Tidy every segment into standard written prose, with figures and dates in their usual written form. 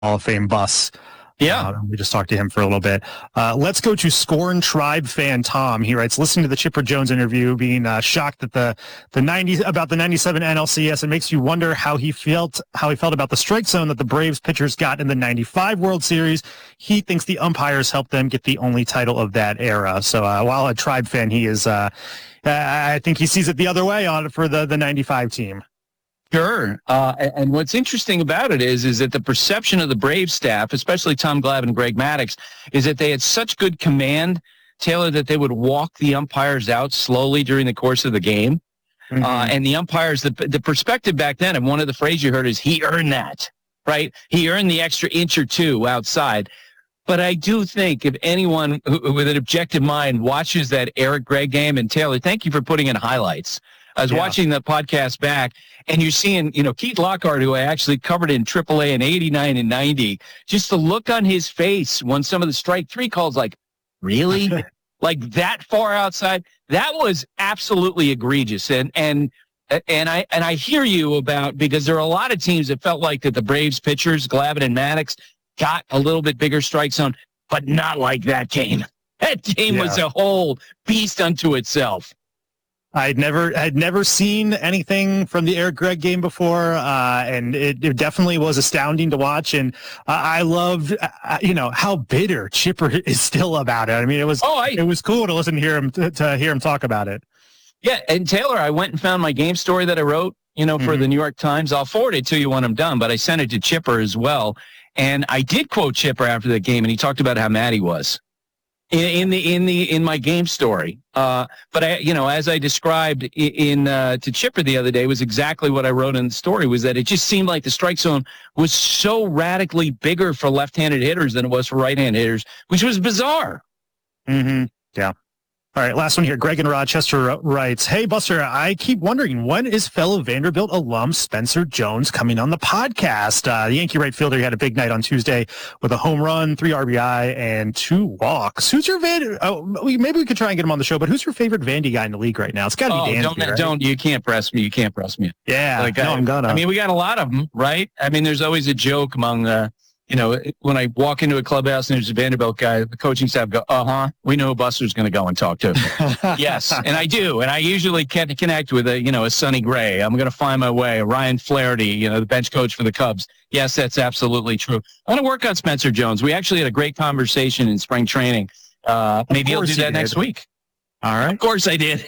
Hall of Fame bus. Yeah. We just talked to him for a little bit. Let's go to Scorn Tribe fan Tom. He writes, listening to the Chipper Jones interview, being shocked at the 90s about the 97 NLCS, it makes you wonder how he felt about the strike zone that the Braves pitchers got in the 95 World Series. He thinks the umpires helped them get the only title of that era. So while a Tribe fan, he is, I think he sees it the other way for the 95 team. Sure. And what's interesting about it is that the perception of the Braves staff, especially Tom Glavine and Greg Maddux, is that they had such good command, Taylor, that they would walk the umpires out slowly during the course of the game. Mm-hmm. And the umpires, the perspective back then, and one of the phrases you heard is, he earned that, right? He earned the extra inch or two outside. But I do think if anyone with an objective mind watches that Eric Gregg game, and Taylor, thank you for putting in highlights. I was watching the podcast back, and you're seeing, Keith Lockhart, who I actually covered in AAA in 89 and 90, just the look on his face when some of the strike three calls, like, really? Like that far outside? That was absolutely egregious. And I hear you about, because there are a lot of teams that felt like that the Braves pitchers, Glavine and Maddux, got a little bit bigger strike zone, but not like that game. That game was a whole beast unto itself. I'd never seen anything from the Eric Gregg game before, and it definitely was astounding to watch. And I loved, how bitter Chipper is still about it. I mean, it was cool to listen to hear him talk about it. Yeah, and Taylor, I went and found my game story that I wrote, for the New York Times. I'll forward it to you when I'm done, but I sent it to Chipper as well. And I did quote Chipper after the game, and he talked about how mad he was. In my game story, but as I described to Chipper the other day, was exactly what I wrote in the story. Was that it just seemed like the strike zone was so radically bigger for left-handed hitters than it was for right-handed hitters, which was bizarre. Mm-hmm. Yeah. All right, last one here. Greg in Rochester writes, hey, Buster, I keep wondering, when is fellow Vanderbilt alum Spencer Jones coming on the podcast? The Yankee right fielder had a big night on Tuesday with a home run, 3 RBI, and 2 walks. Who's your maybe we could try and get him on the show, but who's your favorite Vandy guy in the league right now? It's got to be Dansby, right? You can't press me. You can't press me. Yeah, I'm gonna. I mean, we got a lot of them, right? I mean, there's always a joke among when I walk into a clubhouse and there's a Vanderbilt guy, the coaching staff go, we know Buster's going to go and talk to. Yes, and I do. And I usually can't connect with a Sonny Gray. I'm going to find my way. Ryan Flaherty, the bench coach for the Cubs. Yes, that's absolutely true. I want to work on Spencer Jones. We actually had a great conversation in spring training. Maybe he'll do that next week. All right. Of course I did.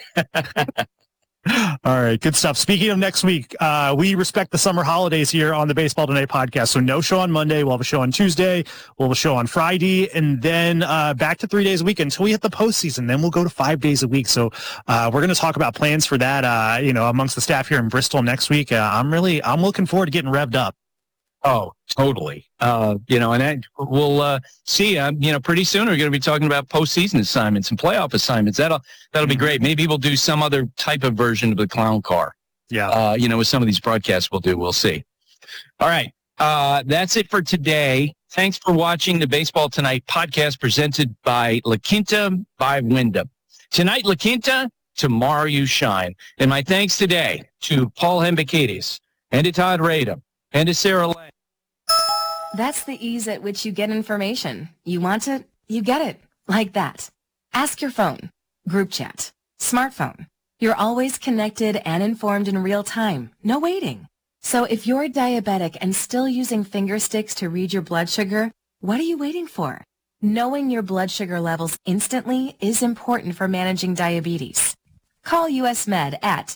All right, good stuff. Speaking of next week, we respect the summer holidays here on the Baseball Tonight podcast. So no show on Monday. We'll have a show on Tuesday. We'll have a show on Friday, and then back to 3 days a week until we hit the postseason. Then we'll go to 5 days a week. So we're going to talk about plans for that, amongst the staff here in Bristol next week. I'm looking forward to getting revved up. Oh, totally. And we'll see. Pretty soon we're going to be talking about postseason assignments and playoff assignments. That'll be great. Maybe we'll do some other type of version of the clown car. Yeah. With some of these broadcasts we'll do. We'll see. All right. That's it for today. Thanks for watching the Baseball Tonight podcast presented by La Quinta by Wyndham. Tonight, La Quinta. Tomorrow you shine. And my thanks today to Paul Hembekides and to Todd Radom and to Sarah Lang. That's the ease at which you get information. You want it, you get it. Like that. Ask your phone. Group chat. Smartphone. You're always connected and informed in real time. No waiting. So if you're diabetic and still using finger sticks to read your blood sugar, what are you waiting for? Knowing your blood sugar levels instantly is important for managing diabetes. Call US Med at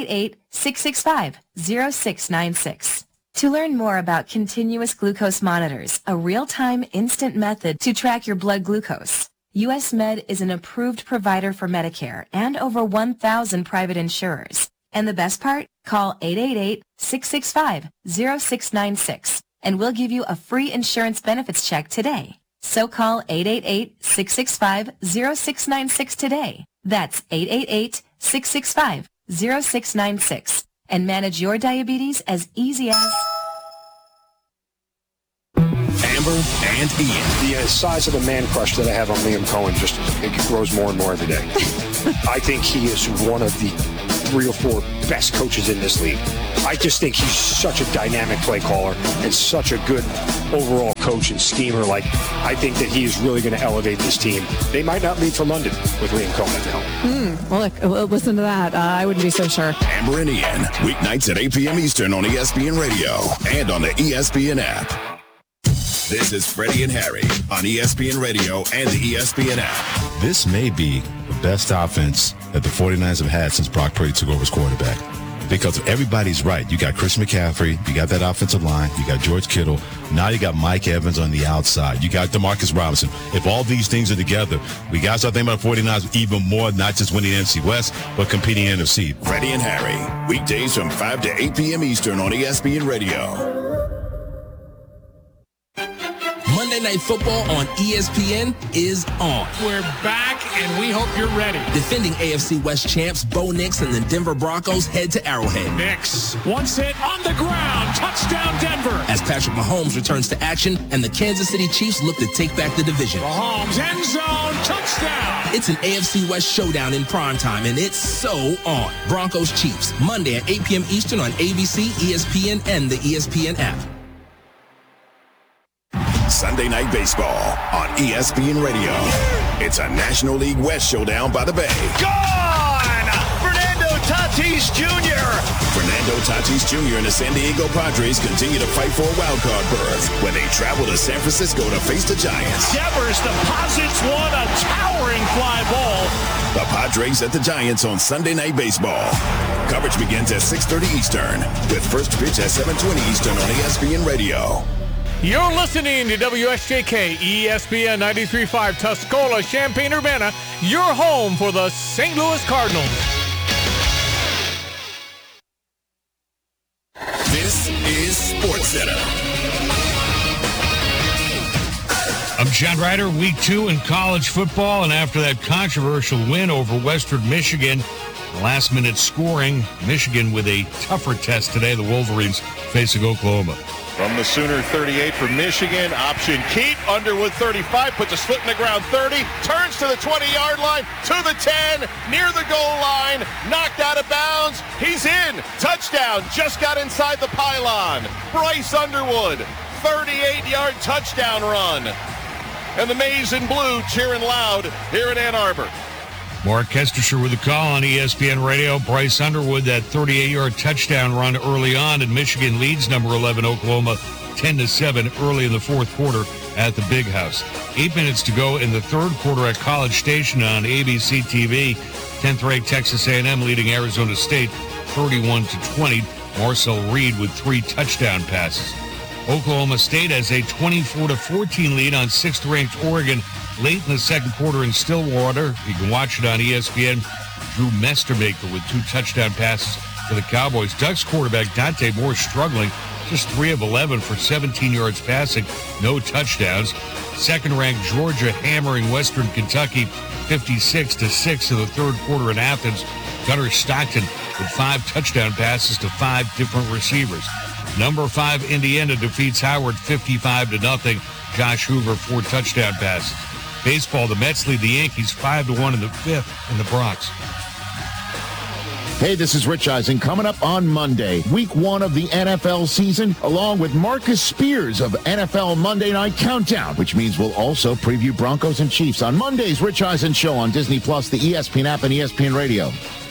888-665-0696. To learn more about continuous glucose monitors, a real-time instant method to track your blood glucose, US Med is an approved provider for Medicare and over 1,000 private insurers. And the best part? Call 888-665-0696 and we'll give you a free insurance benefits check today. So call 888-665-0696 today. That's 888-665-0696. And manage your diabetes as easy as... Amber and Ian. The size of the man crush that I have on Liam Cohen it grows more and more every day. I think he is one of the 3 or 4 best coaches in this league. I just think he's such a dynamic play caller and such a good overall coach and schemer. Like, I think that he is really going to elevate this team. They might not leave for London with Liam Cohen at the helm. Well, look, listen to that. I wouldn't be so sure. Amber and Ian, weeknights at 8 p.m. Eastern on ESPN Radio and on the ESPN app. This is Freddie and Harry on ESPN Radio and the ESPN app. This may be the best offense that the 49ers have had since Brock Purdy took over as quarterback. Because everybody's right. You got Chris McCaffrey. You got that offensive line. You got George Kittle. Now you got Mike Evans on the outside. You got DeMarcus Robinson. If all these things are together, we got to start thinking about the 49ers even more, not just winning the NFC West, but competing in the NFC. Freddie and Harry, weekdays from 5 to 8 p.m. Eastern on ESPN Radio. Monday Night Football on ESPN is on. We're back, and we hope you're ready. Defending AFC West champs Bo Nix and the Denver Broncos head to Arrowhead. Nix, once hit on the ground, touchdown Denver. As Patrick Mahomes returns to action and the Kansas City Chiefs look to take back the division. Mahomes, end zone, touchdown. It's an AFC West showdown in primetime, and it's so on. Broncos Chiefs, Monday at 8 p.m. Eastern on ABC, ESPN, and the ESPN app. Sunday Night Baseball on ESPN Radio. It's a National League West showdown by the Bay. Gone! Fernando Tatis Jr. Fernando Tatis Jr. and the San Diego Padres continue to fight for a wildcard berth when they travel to San Francisco to face the Giants. Devers deposits one, a towering fly ball. The Padres at the Giants on Sunday Night Baseball. Coverage begins at 6:30 Eastern with first pitch at 7:20 Eastern on ESPN Radio. You're listening to WSJK ESPN 93.5 Tuscola, Champaign-Urbana, your home for the St. Louis Cardinals. This is SportsCenter. I'm John Ryder, week 2 in college football, and after that controversial win over Western Michigan, last-minute scoring, Michigan with a tougher test today. The Wolverines facing Oklahoma. From the Sooner 38 for Michigan, option keep, Underwood 35, puts his foot in the ground 30, turns to the 20-yard line, to the 10, near the goal line, knocked out of bounds, he's in, touchdown, just got inside the pylon. Bryce Underwood, 38-yard touchdown run. And the Maize and Blue cheering loud here in Ann Arbor. Mark Kestershire with the call on ESPN Radio. Bryce Underwood, that 38-yard touchdown run early on, and Michigan leads number 11 Oklahoma 10-7 early in the fourth quarter at the Big House. 8 minutes to go in the third quarter at College Station on ABC TV. 10th-ranked Texas A&M leading Arizona State 31-20. Marcel Reed with 3 touchdown passes. Oklahoma State has a 24-14 lead on 6th-ranked Oregon late in the second quarter in Stillwater. You can watch it on ESPN. Drew Mestermaker with 2 touchdown passes for the Cowboys. Ducks quarterback Dante Moore struggling, just 3 of 11 for 17 yards passing, no touchdowns. Second-ranked Georgia hammering Western Kentucky 56-6 in the third quarter in Athens. Gunnar Stockton with 5 touchdown passes to 5 different receivers. Number 5 Indiana defeats Howard 55-0. Josh Hoover 4 touchdown passes. Baseball, the Mets lead the Yankees 5-1 in the 5th in the Bronx. Hey, this is Rich Eisen. Coming up on Monday, week 1 of the NFL season, along with Marcus Spears of NFL Monday Night Countdown, which means we'll also preview Broncos and Chiefs on Monday's Rich Eisen Show on Disney Plus, the ESPN app, and ESPN Radio.